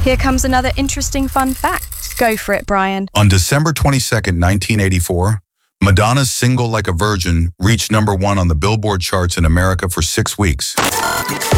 Here comes another interesting fun fact. Go for it, Brian. On December 22nd, 1984, Madonna's single Like a Virgin reached #1 on the Billboard charts in America for 6 weeks.